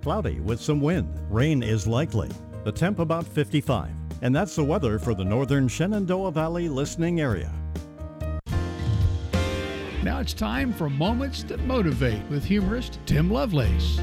Cloudy with some wind. Rain is likely. The temp about 55. And that's the weather for the northern Shenandoah Valley listening area. Now it's time for Moments That Motivate with humorist Tim Lovelace.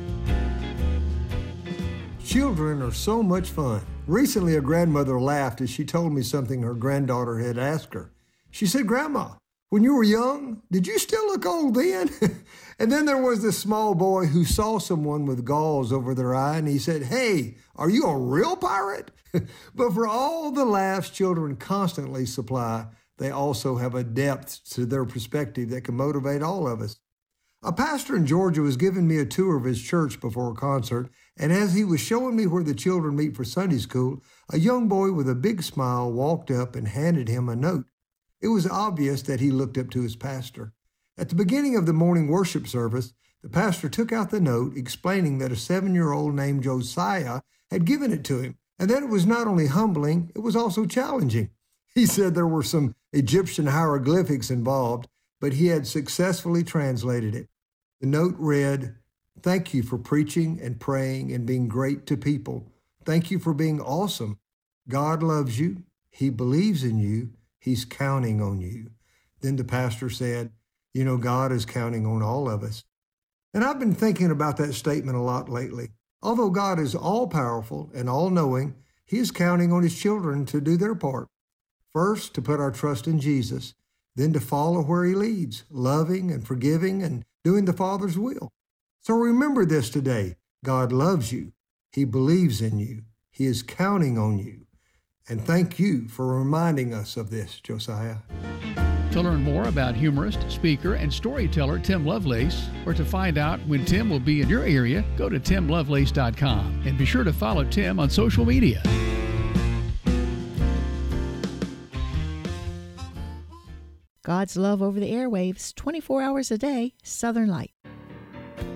Children are so much fun. Recently, a grandmother laughed as she told me something her granddaughter had asked her. She said, "Grandma, when you were young, did you still look old then?" And then there was this small boy who saw someone with galls over their eye, and he said, "Hey, are you a real pirate?" But for all the laughs children constantly supply, they also have a depth to their perspective that can motivate all of us. A pastor in Georgia was giving me a tour of his church before a concert, and as he was showing me where the children meet for Sunday school, a young boy with a big smile walked up and handed him a note. It was obvious that he looked up to his pastor. At the beginning of the morning worship service, the pastor took out the note explaining that a 7-year-old named Josiah had given it to him, and that it was not only humbling, it was also challenging. He said there were some Egyptian hieroglyphics involved, but he had successfully translated it. The note read, "Thank you for preaching and praying and being great to people. Thank you for being awesome. God loves you. He believes in you. He's counting on you." Then the pastor said, "You know, God is counting on all of us." And I've been thinking about that statement a lot lately. Although God is all-powerful and all-knowing, He is counting on His children to do their part. First, to put our trust in Jesus, then to follow where He leads, loving and forgiving and doing the Father's will. So remember this today. God loves you. He believes in you. He is counting on you. And thank you for reminding us of this, Josiah. To learn more about humorist, speaker, and storyteller Tim Lovelace, or to find out when Tim will be in your area, go to timlovelace.com. And be sure to follow Tim on social media. God's love over the airwaves, 24 hours a day, Southern Light.